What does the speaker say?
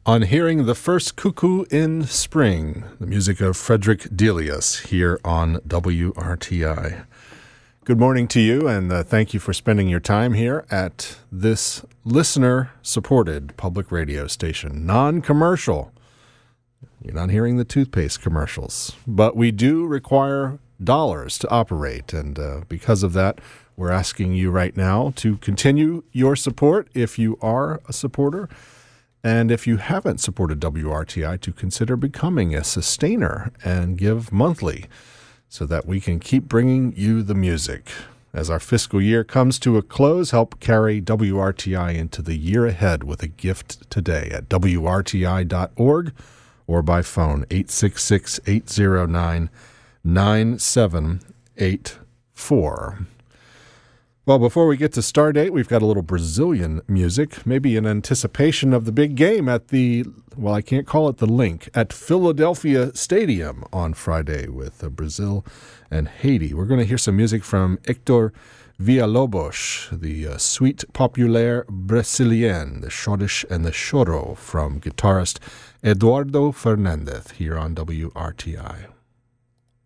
On hearing the first cuckoo in spring, the music of Frederick Delius here on WRTI. Good morning to you, and thank you for spending your time here at this listener-supported public radio station, non-commercial. You're not hearing the toothpaste commercials, but we do require dollars to operate, and because of that, we're asking you right now to continue your support if you are a supporter. And if you haven't supported WRTI, to consider becoming a sustainer and give monthly so that we can keep bringing you the music. As our fiscal year comes to a close, help carry WRTI into the year ahead with a gift today at WRTI.org or by phone 866-809-9784. Well, before we get to Stardate, we've got a little Brazilian music, maybe in anticipation of the big game at the, well, I can't call it the Link, at Philadelphia Stadium on Friday with Brazil and Haiti. We're going to hear some music from Hector Villalobos, the Suite Populaire Brésilienne, the Chodish and the Choro from guitarist Eduardo Fernandez here on WRTI.